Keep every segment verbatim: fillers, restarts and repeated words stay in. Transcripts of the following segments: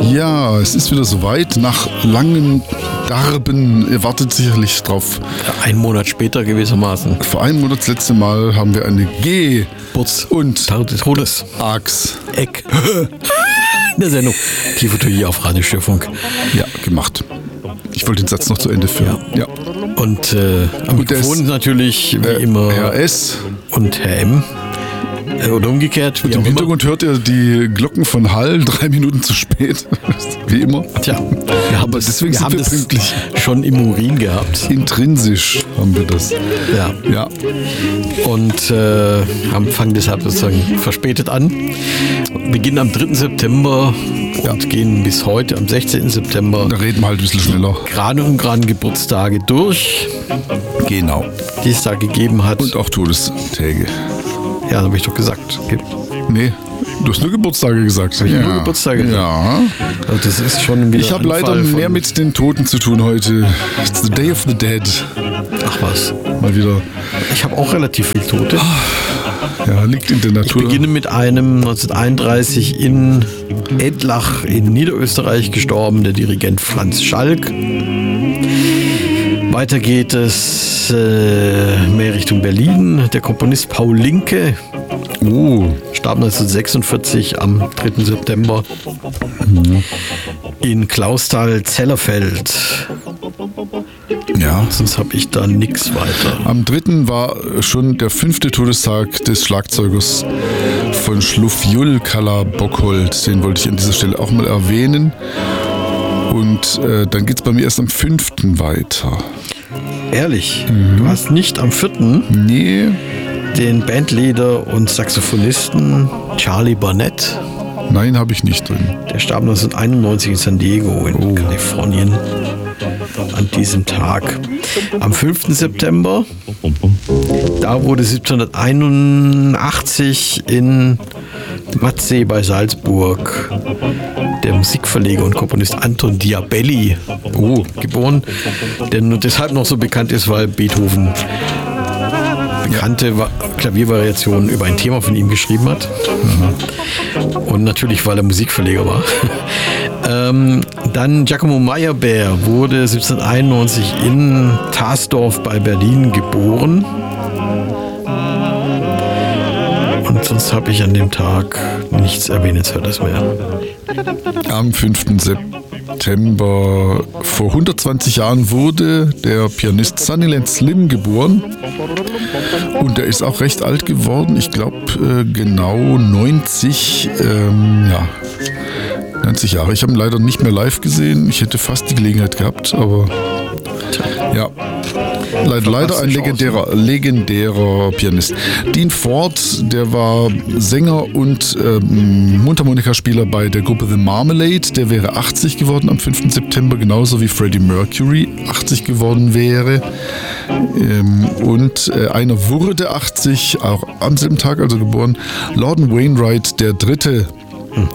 Ja, es ist wieder soweit. Nach langen Darben, ihr wartet sicherlich drauf. Ein Monat später gewissermaßen. Vor einem Monat, das letzte Mal, haben wir eine G- Putz und Todes Axt Eck in der Sendung Kiefertogie auf Radio Störfunk. Ja, gemacht. Ich wollte den Satz noch zu Ende führen. Ja. ja. Und äh, am Mikrofon natürlich wie äh, immer Herr S. und Herr M. Oder umgekehrt. Wie und im Hintergrund hört ihr die Glocken von Hall, drei Minuten zu spät. Wie immer. Tja, wir haben, Aber das, deswegen wir sind haben wir das pünktlich. schon im Urin gehabt. Intrinsisch haben wir das. Ja. Ja. Und äh, haben, fangen deshalb sozusagen verspätet an. Beginnen am dritten September Ja. und gehen bis heute am sechzehnten September Da reden wir halt ein bisschen schneller. gerade und gerade Geburtstage durch, Genau. die es da gegeben hat. Und auch Todestage. Ja, habe ich doch gesagt. Ge- Nee, du hast nur Geburtstage gesagt. ich nur Geburtstage gesagt? Ja. Also das ist schon wieder Ich habe ein leider Fall von- mehr mit den Toten zu tun heute. It's the Day of the Dead. Ach was. Mal wieder. Ich habe auch relativ viel Tote. Ja, liegt in der Ich Natur. beginne mit einem neunzehnhunderteinunddreißig in Edlach in Niederösterreich gestorben, der Dirigent Franz Schalk. Weiter geht es äh, mehr Richtung Berlin. Der Komponist Paul Linke Oh, starb neunzehnhundertsechsundvierzig am dritten September in Clausthal-Zellerfeld. ja. Sonst habe ich da nichts weiter. Am dritten war schon der fünfte Todestag des Schlagzeugers von Schlufjul Kalla Bockhold. Den wollte ich an dieser Stelle auch mal erwähnen. Und äh, dann geht es bei mir erst am fünften weiter. Ehrlich, du hast nicht am vierten Nee, den Bandleader und Saxophonisten Charlie Barnett. nein, habe ich nicht drin. Der starb neunzehnhunderteinundneunzig in San Diego in Kalifornien an diesem Tag. Am fünften September, da wurde siebzehnhunderteinundachtzig in Matzee bei Salzburg der Musikverleger und Komponist Anton Diabelli oh, geboren, der nur deshalb noch so bekannt ist, weil Beethoven bekannte Va- Klaviervariationen über ein Thema von ihm geschrieben hat. Und natürlich, weil er Musikverleger war. ähm, dann Giacomo Meyerbeer wurde siebzehnhunderteinundneunzig in Tasdorf bei Berlin geboren. Und sonst habe ich an dem Tag nichts Erwähnenswertes mehr. Am fünften September vor hundertzwanzig Jahren wurde der Pianist Sunnyland Slim geboren. Und er ist auch recht alt geworden. Ich glaube äh, genau neunzig, ähm, ja, neunzig Jahre. Ich habe ihn leider nicht mehr live gesehen. Ich hätte fast die Gelegenheit gehabt, aber ja. Leider, leider ein legendärer, legendärer Pianist. Dean Ford, der war Sänger und ähm, Mundharmonikaspieler bei der Gruppe The Marmalade. Der wäre achtzig geworden am fünften September, genauso wie Freddie Mercury achtzig geworden wäre. Ähm, und äh, einer wurde achtzig, auch am selben Tag also geboren. Lorden Wainwright, der Dritte. Hm.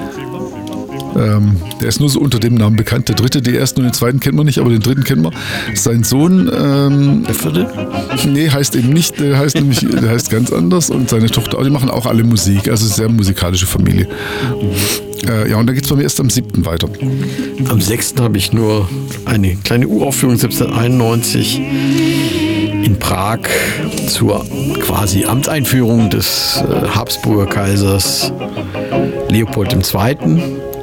Ähm, der ist nur so unter dem Namen bekannt. Der dritte, den ersten und den zweiten kennt man nicht, aber den dritten kennt man. Sein Sohn, ähm, Der vierte? nee, heißt eben nicht, der heißt nämlich, der heißt ganz anders und seine Tochter, die machen auch alle Musik, also sehr musikalische Familie. Äh, ja, und dann geht es bei mir erst am siebten weiter. Am sechsten habe ich nur eine kleine Uraufführung siebzehnhunderteinundneunzig in Prag zur quasi Amtseinführung des äh, Habsburger Kaisers Leopold der Zweite.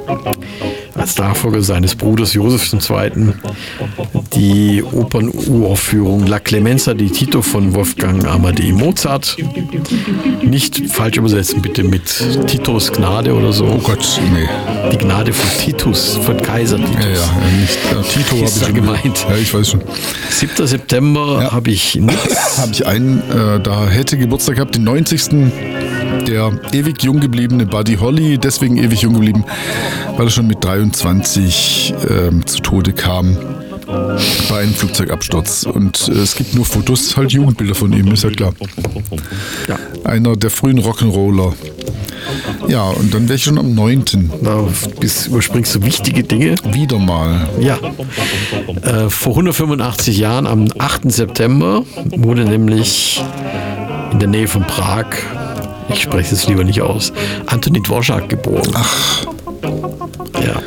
Als Nachfolger seines Bruders Josef der Zweite. Die Opernuraufführung La Clemenza di Tito von Wolfgang Amadei Mozart. Nicht falsch übersetzen bitte mit Titos Gnade oder so. Oh Gott, nee. Die Gnade von Titus, von Kaiser Titus. Ja, ja, ja nicht. Ja, Tito habe Ist ich da schon gemeint. Ja, ich weiß schon. siebter September Ja. habe ich nichts. Habe ich einen, äh, da hätte Geburtstag gehabt, den neunzigsten Der ewig jung gebliebene Buddy Holly, deswegen ewig jung geblieben, weil er schon mit dreiundzwanzig ähm, zu Tode kam bei einem Flugzeugabsturz. Und äh, es gibt nur Fotos, halt Jugendbilder von ihm, ist ja klar. Ja. Einer der frühen Rock'n'Roller. Ja, und dann wäre ich schon am neunten Da bist, überspringst du wichtige Dinge. Wieder mal. Ja, äh, vor hundertfünfundachtzig Jahren, am achten September, wurde nämlich in der Nähe von Prag, ich spreche es lieber nicht aus, Antoni Dvorak geboren. Ach. Ja.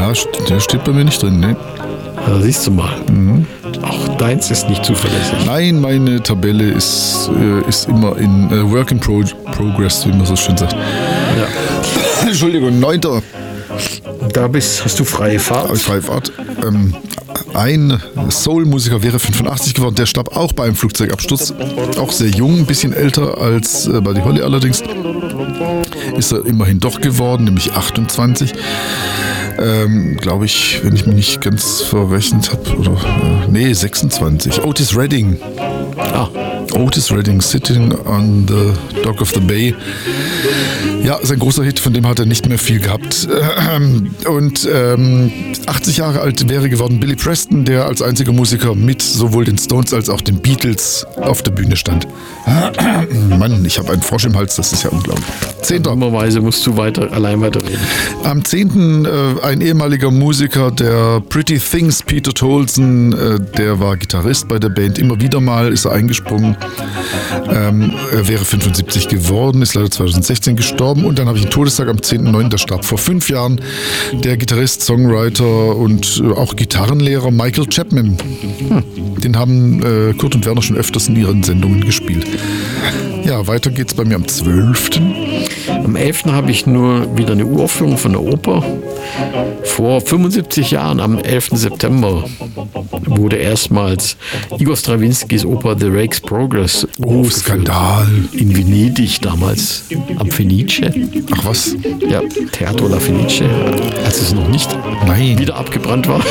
Ja, der steht bei mir nicht drin, ne? Da siehst du mal. Mhm. Auch deins ist nicht zuverlässig. Nein, meine Tabelle ist, äh, ist immer in äh, Work in Pro- Progress, wie man so schön sagt. Ja. Entschuldigung, neunter. Da bist, hast du freie Fahrt. Freie Fahrt. Ähm, ein Soul-Musiker wäre fünfundachtzig geworden, der starb auch bei einem Flugzeugabsturz. Auch sehr jung, ein bisschen älter als äh, Buddy Holly allerdings. Ist er immerhin doch geworden, nämlich achtundzwanzig. Ähm, glaube ich, wenn ich mich nicht ganz verrechnet habe. Oder äh, nee, sechsundzwanzig. Otis Redding. Ah. Otis Redding, Sitting on the Dock of the Bay. Ja, ist ein großer Hit, von dem hat er nicht mehr viel gehabt. Und ähm, achtzig Jahre alt wäre geworden Billy Preston, der als einziger Musiker mit sowohl den Stones als auch den Beatles auf der Bühne stand. Mann, ich habe einen Frosch im Hals, das ist ja unglaublich. Zehnter. Dummerweise musst du weiter, allein weiterreden. Am zehnten äh, ein ehemaliger Musiker der Pretty Things, Peter Tolson, äh, der war Gitarrist bei der Band. Immer wieder mal ist er eingesprungen. Ähm, er wäre fünfundsiebzig geworden, ist leider zweitausendsechzehn gestorben. Und dann habe ich einen Todestag am zehnten neunten Der starb vor fünf Jahren der Gitarrist, Songwriter und äh, auch Gitarrenlehrer Michael Chapman. Hm. Den haben äh, Kurt und Werner schon öfters in ihren Sendungen gespielt. Ja, weiter geht's bei mir am zwölften Am elften habe ich nur wieder eine Uraufführung von der Oper. Vor fünfundsiebzig Jahren, am elften September, wurde erstmals Igor Strawinskys Oper The Rake's Progress Oh, Skandal. In Venedig damals, am Fenice. Ach was? Ja, Teatro La Fenice, als es noch nicht Nein. wieder abgebrannt war.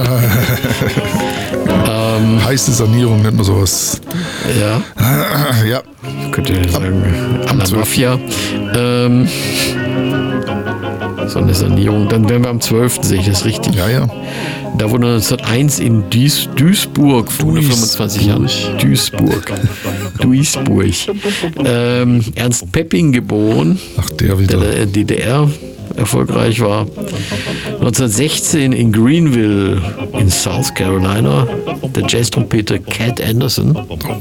ähm, Heiße Sanierung nennt man sowas. Ja. Ja. Könnte sagen, an der Mafia. Ähm, so eine Sanierung. Dann wären wir am zwölften sehe ich das richtig. Ja, ja. Da wurde neunzehnhunderteins in Duis, Duisburg, vor fünfundzwanzig Jahren. Duisburg. Duisburg. Ähm, Ernst Pepping geboren. Ach, der wieder. Der in der D D R erfolgreich war. neunzehnhundertsechzehn in Greenville in South Carolina. Der Jazz-Trompeter Cat Anderson.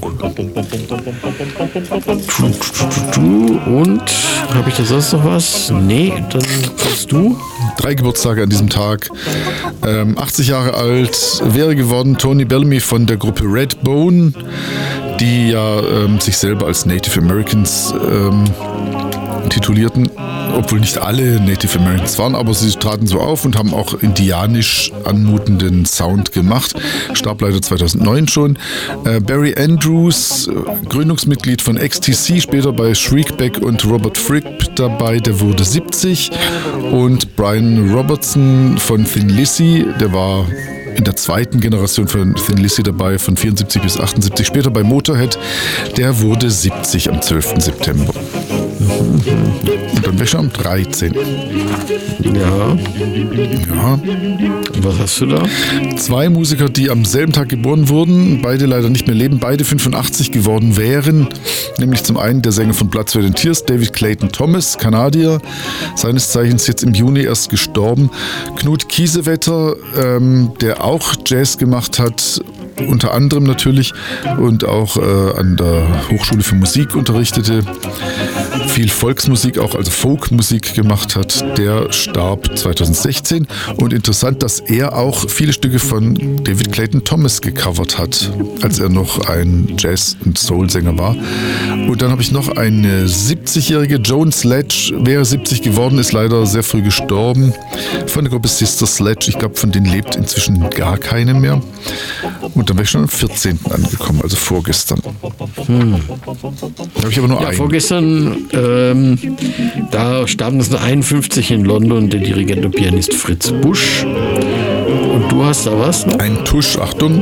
Und habe ich da sonst noch was? Nee, dann kommst du. Drei Geburtstage an diesem Tag. Ähm, achtzig Jahre alt wäre geworden Tony Bellamy von der Gruppe Redbone, die ja ähm, sich selber als Native Americans ähm, titulierten, obwohl nicht alle Native Americans waren, aber sie traten so auf und haben auch indianisch anmutenden Sound gemacht. Starb leider zweitausendneun schon. Äh, Barry Andrews, Gründungsmitglied von X T C, später bei Shriekback und Robert Fripp dabei, der wurde siebzig. Und Brian Robertson von Thin Lizzy, der war in der zweiten Generation von Thin Lizzy dabei, von vierundsiebzig bis achtundsiebzig, später bei Motorhead, der wurde siebzig am zwölften September. Und dann wäre schon am dreizehnten Ja. Ja. Was hast du da? Zwei Musiker, die am selben Tag geboren wurden, beide leider nicht mehr leben, beide fünfundachtzig geworden wären. Nämlich zum einen der Sänger von Blood, Sweat and Tears, David Clayton Thomas, Kanadier, seines Zeichens jetzt im Juni erst gestorben. Knut Kiesewetter, ähm, der auch Jazz gemacht hat, unter anderem natürlich, und auch äh, an der Hochschule für Musik unterrichtete, viel Volksmusik auch, also Folkmusik gemacht hat, der starb zweitausendsechzehn. Und interessant, dass er auch viele Stücke von David Clayton Thomas gecovert hat, als er noch ein Jazz- und Soul-Sänger war. Und dann habe ich noch eine siebzigjährige, Joan Sledge, wäre siebzig geworden, ist leider sehr früh gestorben, von der Gruppe Sister Sledge. Ich glaube, von denen lebt inzwischen gar keine mehr. Und dann wäre ich schon am vierzehnten angekommen, also vorgestern. Hm. Da habe ich aber nur Ja, einen. vorgestern, ähm, da starb neunzehnhunderteinundfünfzig in London der Dirigent und Pianist Fritz Busch. Und du hast da was noch? Ein Tusch, Achtung.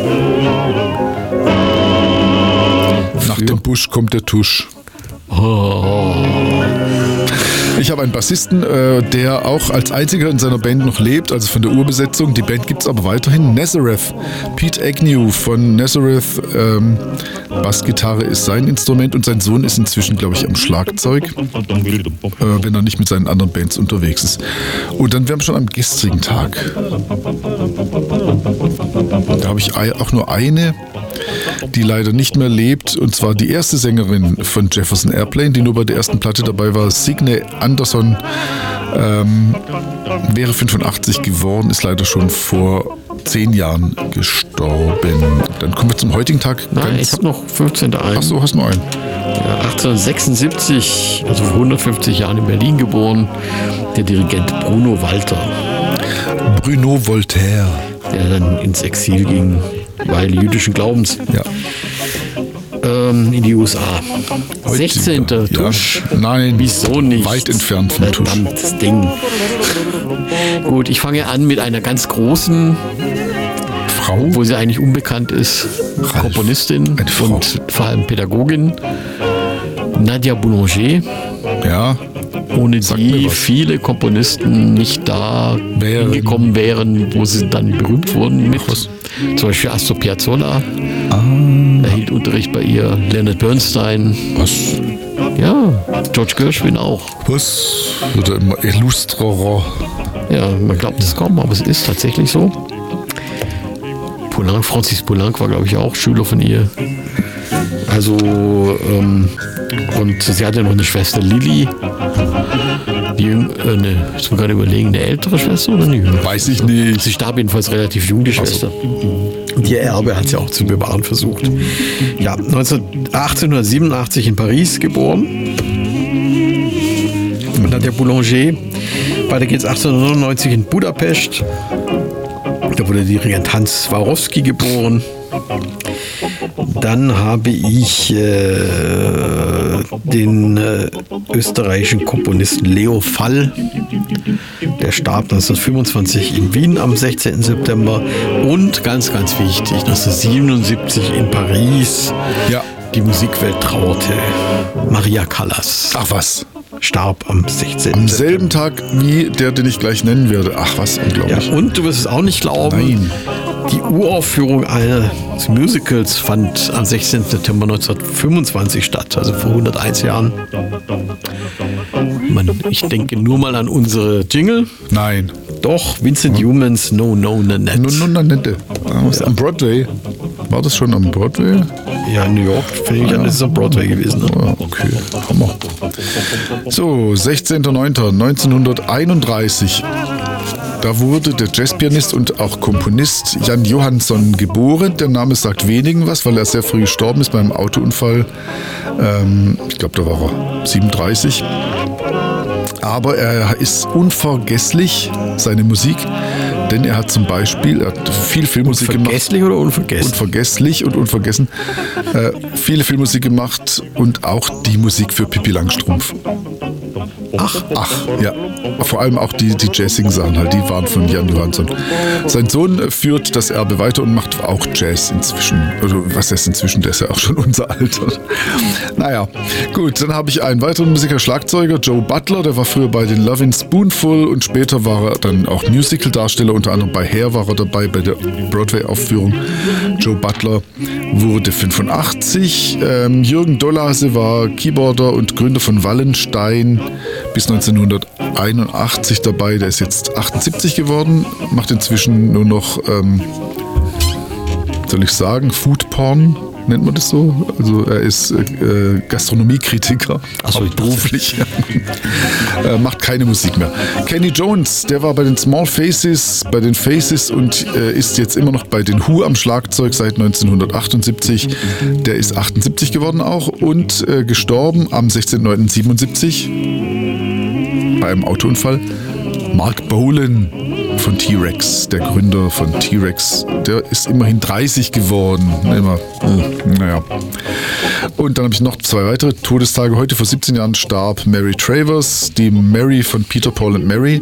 Nach dem Busch kommt der Tusch. Oh. Ich habe einen Bassisten, äh, der auch als einziger in seiner Band noch lebt, also von der Urbesetzung. Die Band gibt es aber weiterhin. Nazareth. Pete Agnew von Nazareth. Ähm, Bassgitarre ist sein Instrument und sein Sohn ist inzwischen, glaube ich, am Schlagzeug, äh, wenn er nicht mit seinen anderen Bands unterwegs ist. Und dann wären wir schon am gestrigen Tag. Da habe ich auch nur eine. die leider nicht mehr lebt. Und zwar die erste Sängerin von Jefferson Airplane, die nur bei der ersten Platte dabei war, Signe Anderson, ähm, wäre fünfundachtzig geworden, ist leider schon vor zehn Jahren gestorben. Dann kommen wir zum heutigen Tag. Nein, ich habe noch fünfzehnten einen. Achso, hast du noch einen? Ja, achtzehnhundertsechsundsiebzig, also vor hundertfünfzig Jahren in Berlin geboren, der Dirigent Bruno Walter. Bruno Voltaire. Der dann ins Exil ging, weil jüdischen Glaubens. Ja. Ähm, in die U S A. Heute, sechzehnter ja. Tusch. Nein, Wieso nicht? weit entfernt vom Tusch. Verdammtes Ding. Gut, ich fange an mit einer ganz großen, Frau? wo sie eigentlich unbekannt ist, Ralf. Komponistin Eine Frau. und vor allem Pädagogin, Nadia Boulanger, Ja, ohne Sag mir die was. viele Komponisten nicht da Wären. hingekommen wären, wo sie dann berühmt wurden mit. was? Zum Beispiel Astor Piazzolla, ah, erhielt Unterricht bei ihr, Leonard Bernstein, was, ja, George Gershwin auch. was wird er immer illustrerer? Ja, man glaubt es kaum, aber es ist tatsächlich so. Poulenc, Francis Poulenc war, glaube ich, auch Schüler von ihr. Also, ähm, und sie hatte noch eine Schwester, Lilly. Die jüng, äh, eine, ich muss gerade überlegen, eine ältere Schwester oder eine jüngere? Weiß ich nicht. Sie starb jedenfalls relativ jung, die Schwester. Und ihr Erbe hat sie auch zu bewahren versucht. Ja, achtzehnhundertsiebenundachtzig in Paris geboren. Nadia Boulanger. Weiter geht's achtzehnhundertneunundneunzig in Budapest. Da wurde Dirigent Hans Swarovski geboren. Dann habe ich äh, den äh, österreichischen Komponisten Leo Fall. Der starb neunzehnhundertfünfundzwanzig in Wien am sechzehnten September. Und ganz, ganz wichtig, neunzehnhundertsiebenundsiebzig in Paris. Ja. Die Musikwelt trauerte. Maria Callas Ach was. starb am sechzehnten Am selben Tag wie der, den ich gleich nennen werde. Ach was, Ja, unglaublich. und du wirst es auch nicht glauben. Nein. Die Uraufführung eines Musicals fand am sechzehnten September neunzehnhundertfünfundzwanzig statt, also vor hunderteins Jahren. Man, ich denke nur mal an unsere Jingle. Nein. Doch, Vincent Youmans No No Nanette. Nun, nun, nun, nette. Ah, was, Am Broadway. War das schon am Broadway? Ja, in New York, finde ich, an, das ist am Broadway gewesen. Ne? Ah, okay, Hammer. So, sechzehnter neunter neunzehnhunderteinunddreißig. Da wurde der Jazzpianist und auch Komponist Jan Johansson geboren. Der Name sagt wenigen was, weil er sehr früh gestorben ist beim Autounfall. Ähm, ich glaube, da war er siebenunddreißig. Aber er ist unvergesslich, seine Musik, denn er hat zum Beispiel, er hat viel Filmmusik gemacht. Vergesslich oder unvergessen? Unvergesslich und unvergessen. Äh, viele Filmmusik gemacht und auch die Musik für Pippi Langstrumpf. Ach, Ach, ja. Vor allem auch die, die jazzigen Sachen halt, die waren von Jan Johansson. Sein Sohn führt das Erbe weiter und macht auch Jazz inzwischen. Also, was heißt inzwischen? Der ist ja auch schon unser Alter. Naja, gut, dann habe ich einen weiteren Musiker, Schlagzeuger, Joe Butler, der war früher bei den Lovin' Spoonful und später war er dann auch Musical-Darsteller, unter anderem bei Hair war er dabei, bei der Broadway-Aufführung. Joe Butler wurde fünfundachtzig. Ähm, Jürgen Dollase war Keyboarder und Gründer von Wallenstein bis neunzehnhunderteinundachtzig dabei. Der ist jetzt achtundsiebzig geworden, macht inzwischen nur noch, ähm, soll ich sagen, Food Porn, nennt man das so? Also er ist äh, Gastronomiekritiker, Ach so, ich dachte- beruflich. äh, macht keine Musik mehr. Kenny Jones, der war bei den Small Faces, bei den Faces und äh, ist jetzt immer noch bei den Who am Schlagzeug seit neunzehnhundertachtundsiebzig. Der ist achtundsiebzig geworden auch und äh, gestorben am sechzehnten neunten siebenundsiebzig bei einem Autounfall. Mark Bolan von T-Rex, der Gründer von T-Rex, der ist immerhin dreißig geworden. Immer, hm, naja. Und dann habe ich noch zwei weitere Todestage. Heute vor siebzehn Jahren starb Mary Travers, die Mary von Peter, Paul and Mary.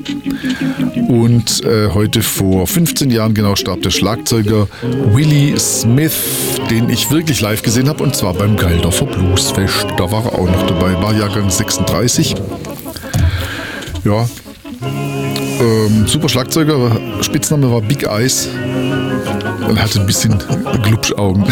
Und äh, heute vor fünfzehn Jahren genau starb der Schlagzeuger Willie Smith, den ich wirklich live gesehen habe, und zwar beim Geildorfer Bluesfest. Da war er auch noch dabei, war Jahrgang sechsunddreißig. Ja, ähm, super Schlagzeuger, Spitzname war Big Eyes und hatte ein bisschen Glubschaugen.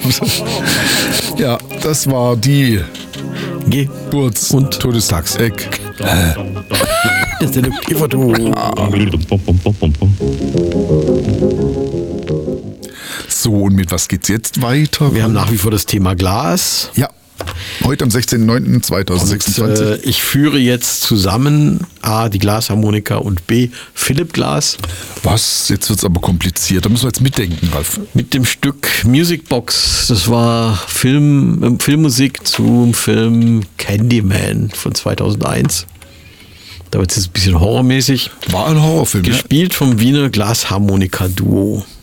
Ja, das war die Geburts- und Todestagseck. das ist der Kieferton. So, und mit was geht's jetzt weiter? Wir haben nach wie vor das Thema Glas. Ja, heute am sechzehnten neunten zweitausendsechsundzwanzig. Und, äh, ich führe jetzt zusammen A, die Glasharmonika und B, Philipp Glass. Was? Jetzt wird's aber kompliziert. Da müssen wir jetzt mitdenken, Ralf. Mit dem Stück Music Box. Das war Film, äh, Filmmusik zum Film Candyman von zweitausendeins. Da wird es jetzt ein bisschen horrormäßig. War ein Horrorfilm, Gespielt vom Wiener Glasharmonika-Duo.